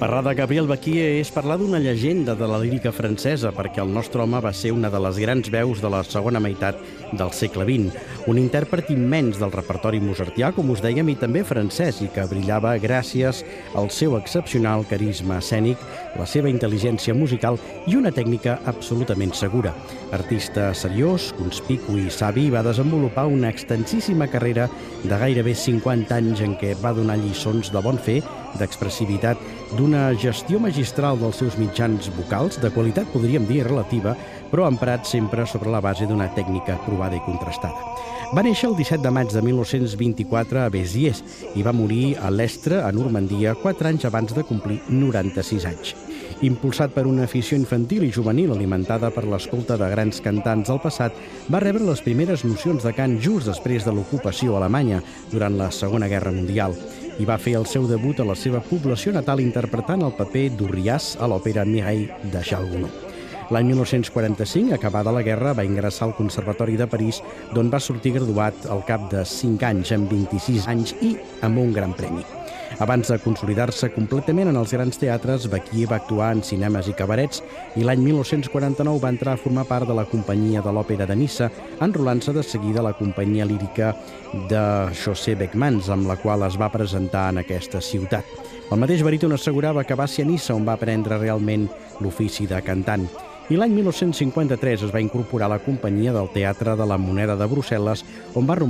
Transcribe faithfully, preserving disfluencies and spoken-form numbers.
Parlar de Gabriel Baquie és parlar d'una llegenda de la lírica francesa, perquè el nostre home va ser una de les grans veus de la segona meitat del segle vint. Un intèrpret immens del repertori mozartià, com us dèiem, i també francès, i que brillava gràcies al seu excepcional carisma escènic, la seva intel·ligència musical i una tècnica absolutament segura. Artista seriós, conspicu i savi, va desenvolupar una extensíssima carrera de gairebé cinquanta anys en què va donar lliçons de bon fer, d'expressivitat, d'una gestió magistral dels seus mitjans vocals, de qualitat podríem dir relativa, però emprat sempre sobre la base d'una tècnica provada i contrastada. Va néixer el disset de maig de mil nou-cents vint-i-quatre a Béziers i va morir a l'Estre, a Normandia, quatre anys abans de complir noranta-sis anys. Impulsat per una afició infantil i juvenil alimentada per l'escolta de grans cantants del passat, va rebre les primeres nocions de cant just després de l'ocupació alemanya durant la Segona Guerra Mundial i va fer el seu debut a la seva població natal interpretant el paper d'Urrias a l'òpera Mireille de Charles Gounod. L'any mil nou-cents quaranta-cinc, acabada la guerra, va ingressar al Conservatori de París, d'on va sortir graduat al cap de cinc anys, amb vint-i-sis anys i amb un gran premi. Abans de consolidar-se completament en els grans teatres, Baquie va actuar en cinemes i cabarets i l'any mil nou-cents quaranta-nou va entrar a formar part de la companyia de l'Òpera de Niça, enrolant-se de seguida a la companyia lírica de José Beckmans, amb la qual es va presentar en aquesta ciutat. El mateix baríton assegurava que va ser a Niça on va aprendre realment l'ofici de cantant. I l'any mil nou-cents cinquanta-tres es va incorporar a la companyia del Teatre de la Moneda de Brussel·les, on va